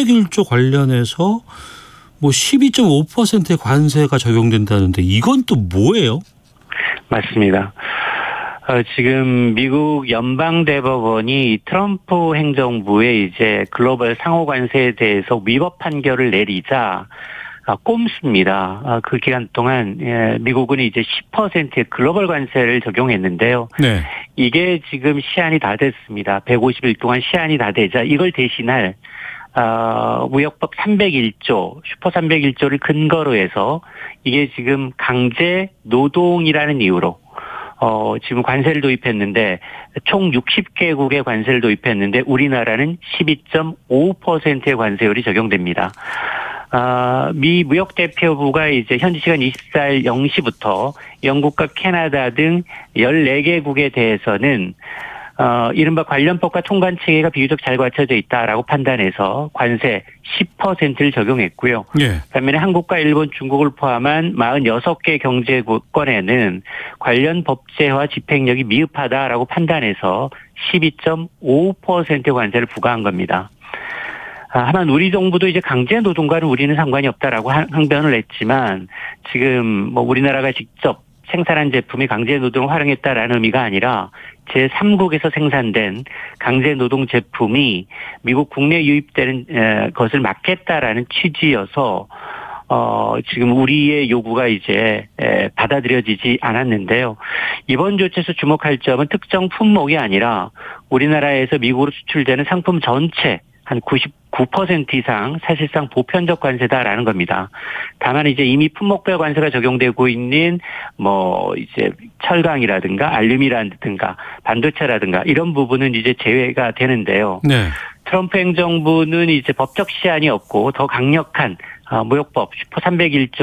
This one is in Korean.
301조 관련해서 뭐 12.5%의 관세가 적용된다는데 이건 또 뭐예요? 맞습니다. 지금 미국 연방대법원이 트럼프 행정부의 이제 글로벌 상호 관세에 대해서 위법 판결을 내리자 꼼수입니다. 그 기간 동안 미국은 이제 10%의 글로벌 관세를 적용했는데요. 네. 이게 지금 시한이 다 됐습니다. 150일 동안 시한이 다 되자 이걸 대신할 무역법 301조, 슈퍼 301조를 근거로 해서 이게 지금 강제 노동이라는 이유로 지금 관세를 도입했는데 총 60개국의 관세를 도입했는데 우리나라는 12.5%의 관세율이 적용됩니다. 미 무역대표부가 이제 현지 시간 24일 0시부터 영국과 캐나다 등 14개국에 대해서는 이른바 관련법과 통관 체계가 비교적 잘 갖춰져 있다라고 판단해서 관세 10%를 적용했고요. 예. 반면에 한국과 일본, 중국을 포함한 46개 경제권에는 관련 법제화 집행력이 미흡하다라고 판단해서 12.5%의 관세를 부과한 겁니다. 하지만 우리 정부도 이제 강제 노동과는 우리는 상관이 없다라고 항변을 했지만 지금 뭐 우리나라가 직접 생산한 제품이 강제 노동을 활용했다라는 의미가 아니라 제3국에서 생산된 강제 노동 제품이 미국 국내에 유입되는 것을 막겠다라는 취지여서 지금 우리의 요구가 이제 받아들여지지 않았는데요. 이번 조치에서 주목할 점은 특정 품목이 아니라 우리나라에서 미국으로 수출되는 상품 전체 한 99% 이상 사실상 보편적 관세다라는 겁니다. 다만 이제 이미 품목별 관세가 적용되고 있는 뭐 이제 철강이라든가 알루미늄이라든가 반도체라든가 이런 부분은 이제 제외가 되는데요. 네. 트럼프 행정부는 이제 법적 시한이 없고 더 강력한 무역법 슈퍼 301조